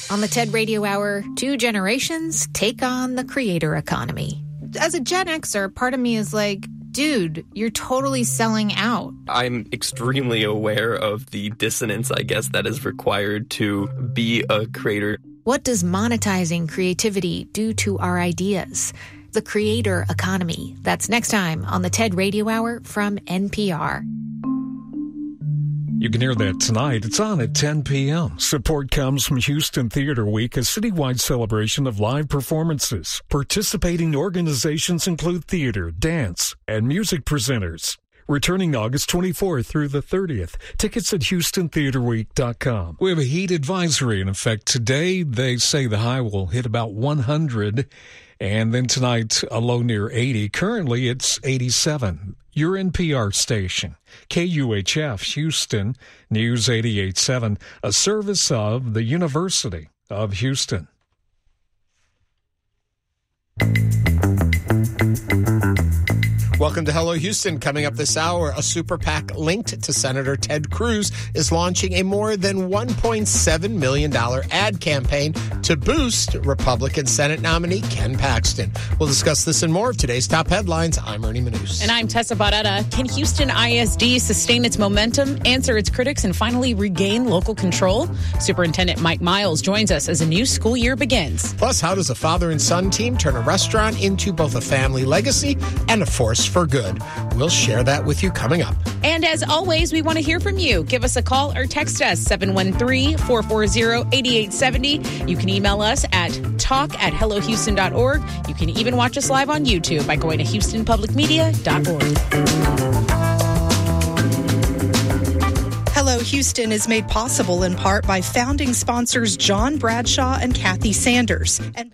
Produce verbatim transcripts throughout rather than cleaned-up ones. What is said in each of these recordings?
On the TED Radio Hour, two generations take on the creator economy. As a Gen Xer, part of me is like, dude, you're totally selling out. I'm extremely aware of the dissonance, I guess, that is required to be a creator. What does monetizing creativity do to our ideas? The creator economy. That's next time on the TED Radio Hour from N P R. You can hear that tonight. It's on at ten p.m. Support comes from Houston Theater Week, a citywide celebration of live performances. Participating organizations include theater, dance, and music presenters. Returning August twenty-fourth through the thirtieth. Tickets at houston theater week dot com. We have a heat advisory in effect today. They say the high will hit about one hundred, and then tonight a low near eighty. Currently it's eighty-seven. Your N P R station, K U H F, Houston, News eighty-eight point seven, a service of the University of Houston. Welcome to Hello Houston. Coming up this hour, a super PAC linked to Senator Ted Cruz is launching a more than one point seven million dollars ad campaign to boost Republican Senate nominee Ken Paxton. We'll discuss this and more of today's top headlines. I'm Ernie Manous. And I'm Tessa Barrera. Can Houston I S D sustain its momentum, answer its critics, and finally regain local control? Superintendent Mike Miles joins us as a new school year begins. Plus, how does a father and son team turn a restaurant into both a family legacy and a force for good? We'll share that with you coming up. And as always, we want to hear from you. Give us a call or text us, seven one three, four four zero, eight eight seven zero. You can email us at talk at hello houston dot org. You can even watch us live on YouTube by going to houston public media dot org. Hello Houston is made possible in part by founding sponsors John Bradshaw and Kathy Sanders. And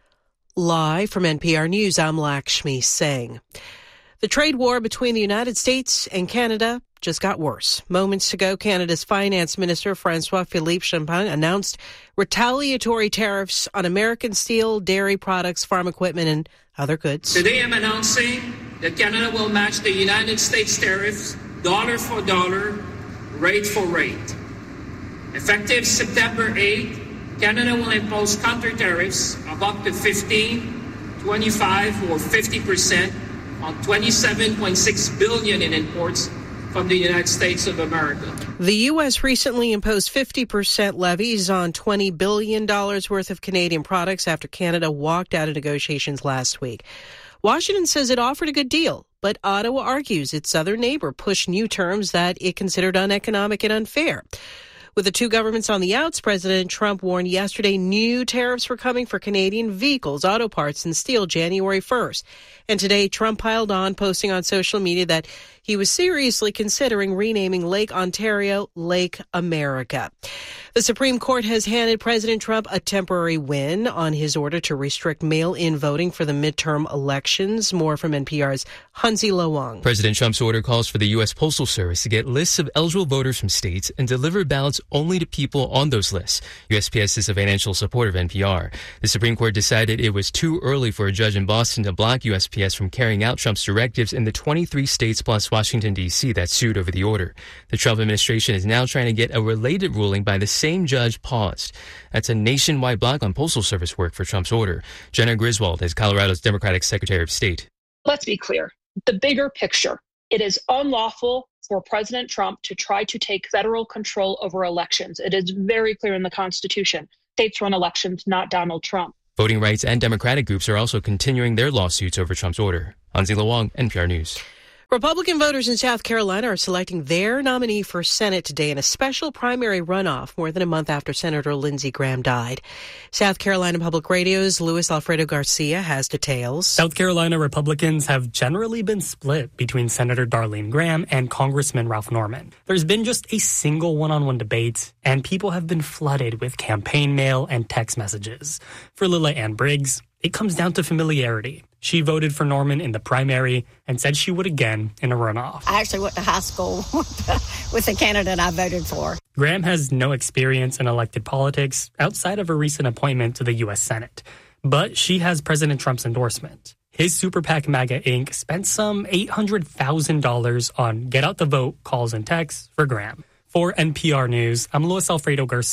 live from N P R News, I'm Lakshmi Singh. The trade war between the United States and Canada just got worse. Moments ago, Canada's Finance Minister François-Philippe Champagne announced retaliatory tariffs on American steel, dairy products, farm equipment, and other goods. Today I'm announcing that Canada will match the United States tariffs dollar for dollar, rate for rate. Effective September eighth, Canada will impose counter tariffs of up to fifteen, twenty-five, or fifty percent on twenty-seven point six billion dollars in imports from the United States of America. The U S recently imposed fifty percent levies on twenty billion dollars worth of Canadian products after Canada walked out of negotiations last week. Washington says it offered a good deal, but Ottawa argues its southern neighbor pushed new terms that it considered uneconomic and unfair. With the two governments on the outs, President Trump warned yesterday new tariffs were coming for Canadian vehicles, auto parts, and steel January first. And today, Trump piled on, posting on social media that he was seriously considering renaming Lake Ontario Lake America. The Supreme Court has handed President Trump a temporary win on his order to restrict mail-in voting for the midterm elections. More from N P R's Hansi Lo. President Trump's order calls for the U S Postal Service to get lists of eligible voters from states and deliver ballots only to people on those lists. U S P S is a financial supporter of N P R. The Supreme Court decided it was too early for a judge in Boston to block U S P S from carrying out Trump's directives in the twenty-three states plus Washington, D C that sued over the order. The Trump administration is now trying to get a related ruling by the same judge paused. That's a nationwide block on Postal Service work for Trump's order. Jenna Griswold is Colorado's Democratic Secretary of State. Let's be clear. The bigger picture. It is unlawful for President Trump to try to take federal control over elections. It is very clear in the Constitution. States run elections, not Donald Trump. Voting rights and Democratic groups are also continuing their lawsuits over Trump's order. Hansi Lo, N P R News. Republican voters in South Carolina are selecting their nominee for Senate today in a special primary runoff more than a month after Senator Lindsey Graham died. South Carolina Public Radio's Luis Alfredo Garcia has details. South Carolina Republicans have generally been split between Senator Darlene Graham and Congressman Ralph Norman. There's been just a single one-on-one debate, and people have been flooded with campaign mail and text messages. For Lila Ann Briggs, it comes down to familiarity. She voted for Norman in the primary and said she would again in a runoff. I actually went to high school with the, with the candidate I voted for. Graham has no experience in elected politics outside of a recent appointment to the U S Senate, but she has President Trump's endorsement. His Super PAC MAGA Incorporated spent some eight hundred thousand dollars on get out the vote calls and texts for Graham. For N P R News, I'm Luis Alfredo Garcia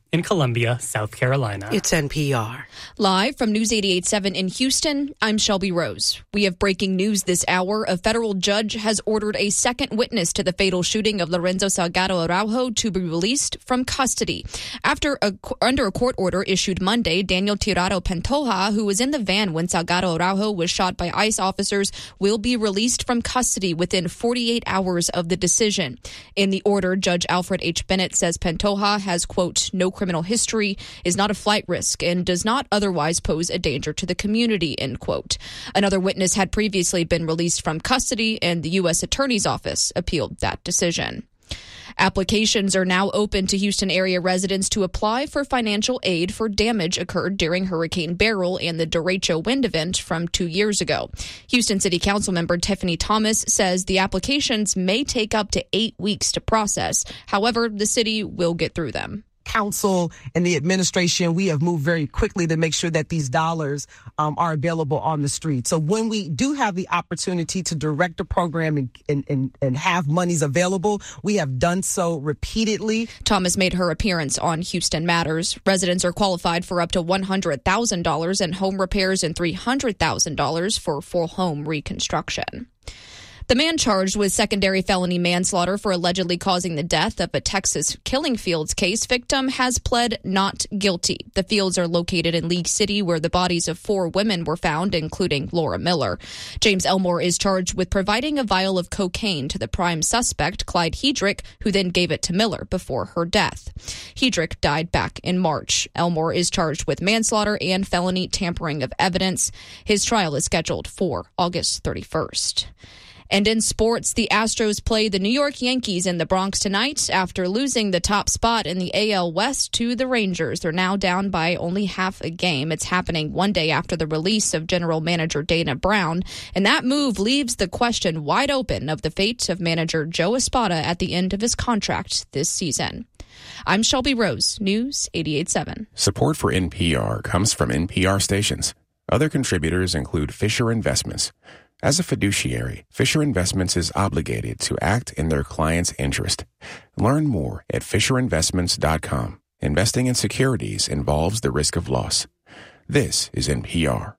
in Columbia, South Carolina. It's N P R. Live from News eighty-eight point seven in Houston, I'm Shelby Rose. We have breaking news this hour. A federal judge has ordered a second witness to the fatal shooting of Lorenzo Salgado Araujo to be released from custody. After a, under a court order issued Monday, Daniel Tirado Pantoja, who was in the van when Salgado Araujo was shot by ICE officers, will be released from custody within forty-eight hours of the decision. In the order, Judge Alfred H. Bennett says Pantoja has, quote, no criminal history, is not a flight risk, and does not otherwise pose a danger to the community, end quote. Another witness had previously been released from custody, and the U S Attorney's Office appealed that decision. Applications are now open to Houston area residents to apply for financial aid for damage occurred during Hurricane Beryl and the derecho wind event from two years ago. Houston City Council member Tiffany Thomas says the applications may take up to eight weeks to process. However, the city will get through them. Council and the administration, we have moved very quickly to make sure that these dollars um, are available on the street. So when we do have the opportunity to direct a program and, and, and, and have monies available, we have done so repeatedly. Thomas made her appearance on Houston Matters. Residents are qualified for up to one hundred thousand dollars in home repairs and three hundred thousand dollars for full home reconstruction. The man charged with secondary felony manslaughter for allegedly causing the death of a Texas Killing Fields case victim has pled not guilty. The fields are located in League City, where the bodies of four women were found, including Laura Miller. James Elmore is charged with providing a vial of cocaine to the prime suspect, Clyde Hedrick, who then gave it to Miller before her death. Hedrick died back in March. Elmore is charged with manslaughter and felony tampering of evidence. His trial is scheduled for August thirty-first. And in sports, the Astros play the New York Yankees in the Bronx tonight after losing the top spot in the A L West to the Rangers. They're now down by only half a game. It's happening one day after the release of general manager Dana Brown. And that move leaves the question wide open of the fate of manager Joe Espada at the end of his contract this season. I'm Shelby Rose, News eighty-eight point seven. Support for N P R comes from N P R stations. Other contributors include Fisher Investments. As a fiduciary, Fisher Investments is obligated to act in their client's interest. Learn more at fisher investments dot com. Investing in securities involves the risk of loss. This is N P R.